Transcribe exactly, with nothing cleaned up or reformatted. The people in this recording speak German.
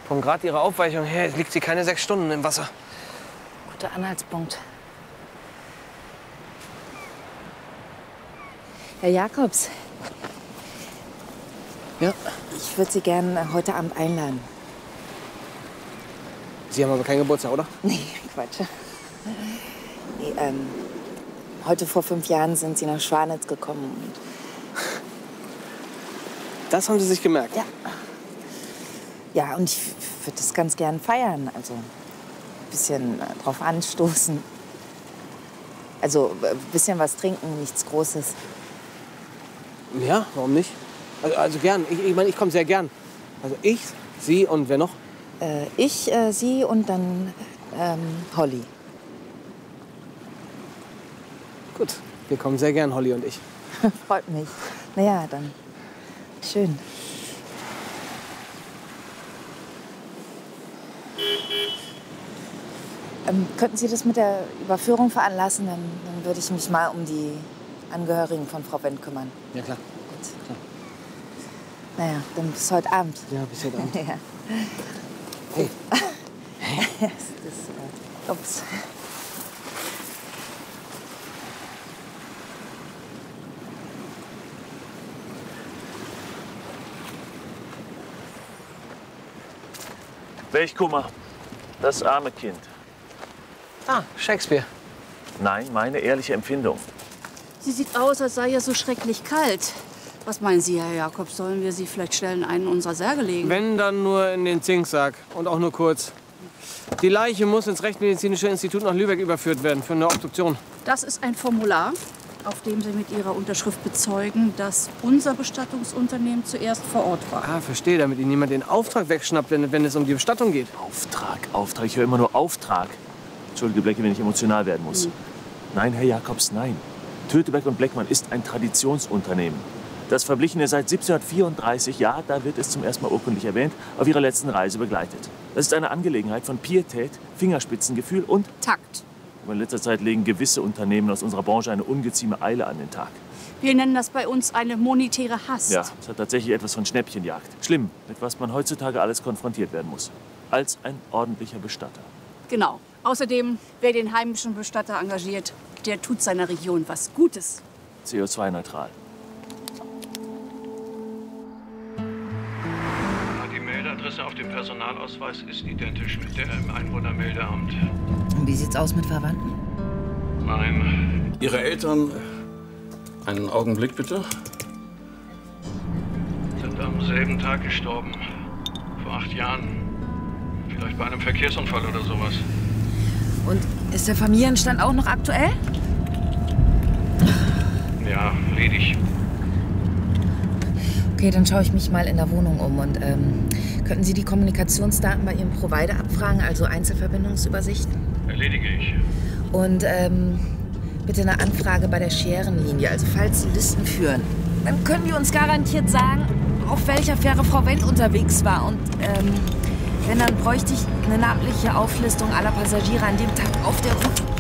Vom Grad ihrer Aufweichung her liegt sie keine sechs Stunden im Wasser. Guter Anhaltspunkt. Herr Jakobs. Ja? Ich würde Sie gerne heute Abend einladen. Sie haben aber keinen Geburtstag, oder? Nee, Quatsch. Nee, ähm, heute vor fünf Jahren sind Sie nach Schwanitz gekommen. Und das haben Sie sich gemerkt? Ja. Ja, und ich würde das ganz gern feiern. Also ein bisschen drauf anstoßen. Also ein bisschen was trinken, nichts Großes. Ja, warum nicht? Also, also gern. Ich, ich meine, ich komme sehr gern. Also ich, Sie und wer noch? Äh, ich, äh, Sie und dann ähm, Holly. Gut, wir kommen sehr gern, Holly und ich. Freut mich. Na ja, dann schön. Ähm, könnten Sie das mit der Überführung veranlassen? Dann, dann würde ich mich mal um die Angehörigen von Frau Wendt kümmern. Ja, klar. Gut. Klar. Naja, dann bis heute Abend. Ja, bis heute Abend. Ja. Hey. Hey. das, das, äh, ups. Welch Kummer? Das arme Kind. Ah, Shakespeare. Nein, meine ehrliche Empfindung. Sie sieht aus, als sei ihr so schrecklich kalt. Was meinen Sie, Herr Jakob? Sollen wir sie vielleicht schnell in einen unserer Särge legen? Wenn, dann nur in den Zinksack. Und auch nur kurz. Die Leiche muss ins Rechtsmedizinische Institut nach Lübeck überführt werden für eine Obduktion. Das ist ein Formular, auf dem Sie mit Ihrer Unterschrift bezeugen, dass unser Bestattungsunternehmen zuerst vor Ort war. Ah, verstehe, damit Ihnen niemand den Auftrag wegschnappt, wenn, wenn es um die Bestattung geht. Auftrag, Auftrag. Ich höre immer nur Auftrag. Entschuldige, Blecki, wenn ich emotional werden muss. Hm. Nein, Herr Jakobs, nein. Töteberg und Bleckmann ist ein Traditionsunternehmen. Das Verblichene seit siebzehnhundertvierunddreißig, ja, da wird es zum ersten Mal urkundlich erwähnt, auf ihrer letzten Reise begleitet. Das ist eine Angelegenheit von Pietät, Fingerspitzengefühl und Takt. Aber in letzter Zeit legen gewisse Unternehmen aus unserer Branche eine ungezime Eile an den Tag. Wir nennen das bei uns eine monetäre Hast. Ja, es hat tatsächlich etwas von Schnäppchenjagd. Schlimm, mit was man heutzutage alles konfrontiert werden muss. Als ein ordentlicher Bestatter. Genau. Außerdem, wer den heimischen Bestatter engagiert, der tut seiner Region was Gutes. C O zwei neutral. Die Meldeadresse auf dem Personalausweis ist identisch mit der im Einwohnermeldeamt. Und wie sieht's aus mit Verwandten? Nein. Ihre Eltern, einen Augenblick bitte. Sind am selben Tag gestorben. Vor acht Jahren. Vielleicht bei einem Verkehrsunfall oder sowas. Und ist der Familienstand auch noch aktuell? Ja, ledig. Okay, dann schaue ich mich mal in der Wohnung um. Und ähm, könnten Sie die Kommunikationsdaten bei Ihrem Provider abfragen, also Einzelverbindungsübersicht? Erledige ich. Und ähm, bitte eine Anfrage bei der Scherenlinie, also falls Sie Listen führen. Dann können wir uns garantiert sagen, auf welcher Fähre Frau Wendt unterwegs war. Und ähm, wenn, dann bräuchte ich eine namentliche Auflistung aller Passagiere an dem Tag auf der Route.